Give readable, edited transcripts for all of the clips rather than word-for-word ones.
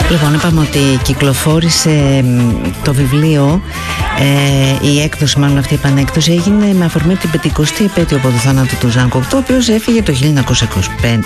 Λοιπόν, είπαμε ότι κυκλοφόρησε το βιβλίο, η έκδοση, μάλλον αυτή η επανέκδοση, έγινε με αφορμή την 50η επέτειο από το θάνατο του Ζαν Κοκτό, ο οποίος έφυγε το 1925.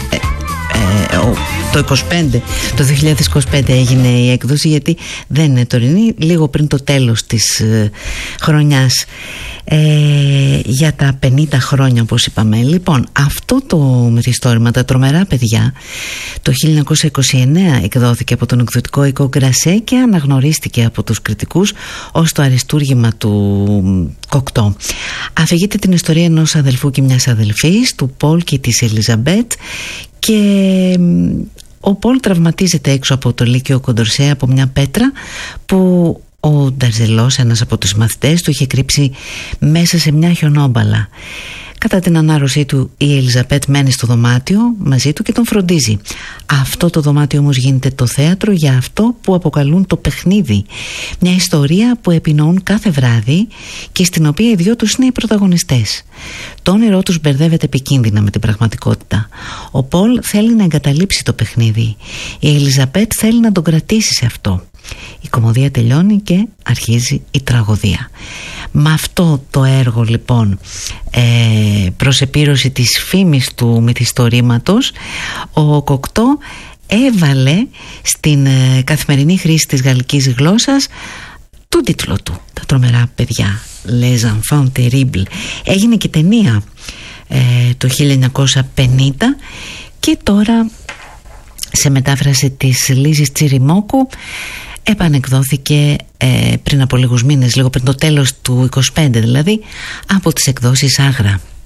Το 2025 έγινε η έκδοση, γιατί δεν είναι τωρινή, λίγο πριν το τέλος της χρονιάς, για τα 50 χρόνια, όπως είπαμε. Λοιπόν, αυτό το μυθιστόρημα, τα τρομερά παιδιά, το 1929 εκδόθηκε από τον εκδοτικό οίκο Γκρασέ και αναγνωρίστηκε από τους κριτικούς ως το αριστούργημα του Κοκτό. Αφηγείται την ιστορία ενός αδελφού και μιας αδελφής, του Πολ και της Ελιζαμπέτ, και ο Πολ τραυματίζεται έξω από το Λύκειο Κοντορσέ από μια πέτρα που ο Νταρζελός, ένας από τους μαθητές του, είχε κρύψει μέσα σε μια χιονόμπαλα. Κατά την ανάρρωσή του, η Ελιζαπέτ μένει στο δωμάτιο μαζί του και τον φροντίζει. Αυτό το δωμάτιο όμως γίνεται το θέατρο για αυτό που αποκαλούν το παιχνίδι. Μια ιστορία που επινοούν κάθε βράδυ και στην οποία οι δυο τους είναι οι πρωταγωνιστές. Το όνειρό τους μπερδεύεται επικίνδυνα με την πραγματικότητα. Ο Πολ θέλει να εγκαταλείψει το παιχνίδι. Η Ελιζαπέτ θέλει να τον κρατήσει σε αυτό. Η κωμωδία τελειώνει και αρχίζει η τραγωδία. Με αυτό το έργο, λοιπόν, προς επίρρωση της φήμης του μυθιστορήματος, ο Κοκτό έβαλε στην καθημερινή χρήση της γαλλικής γλώσσας τον τίτλο του, τα τρομερά παιδιά, Les Enfants Terribles. Έγινε και ταινία το 1950 και τώρα, σε μετάφραση της Λίζης Τσιριμόκου, επανεκδόθηκε πριν από λίγους μήνες, λίγο πριν το τέλος του 25 δηλαδή, από τις εκδόσεις Άγρα.